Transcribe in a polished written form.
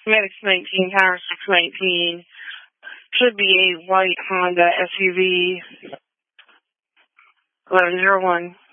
Medix 19, Tower 619. Should be a white Honda SUV. 1101.